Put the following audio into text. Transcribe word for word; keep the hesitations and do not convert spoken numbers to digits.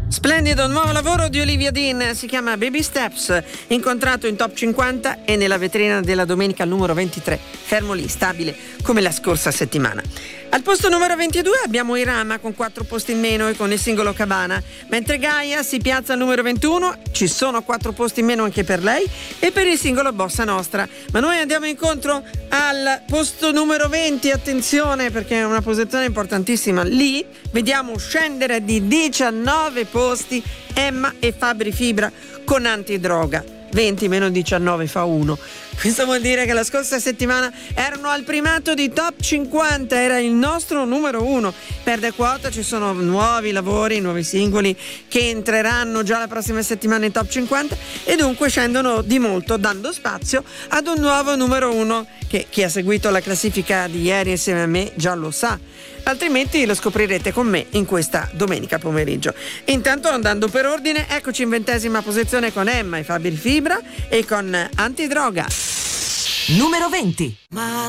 Splendido nuovo lavoro di Olivia Dean, si chiama Baby Steps, incontrato in top cinquanta e nella vetrina della domenica al numero ventitré, fermo lì, stabile come la scorsa settimana. Al posto numero ventidue abbiamo Irama con quattro posti in meno e con il singolo Cabana, mentre Gaia si piazza al numero ventuno, ci sono quattro posti in meno anche per lei e per il singolo Bossa Nostra. Ma noi andiamo incontro al posto numero venti, attenzione perché è una posizione importantissima. Lì vediamo scendere di diciannove posti Emma e Fabri Fibra con Antidroga. venti meno diciannove fa uno. Questo vuol dire che la scorsa settimana erano al primato di top cinquanta, era il nostro numero uno. Perde quota, ci sono nuovi lavori, nuovi singoli che entreranno già la prossima settimana in top cinquanta e dunque scendono di molto, dando spazio ad un nuovo numero uno che chi ha seguito la classifica di ieri insieme a me già lo sa. Altrimenti lo scoprirete con me in questa domenica pomeriggio. Intanto, andando per ordine, eccoci in ventesima posizione con Emma e Fabri Fibra e con Antidroga. Numero venti. Ma